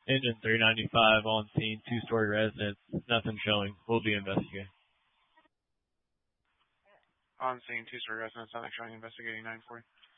Engine 395 on scene, two-story residence. Nothing showing. We'll be investigating. On scene, two-story residence, nothing showing, investigating 940.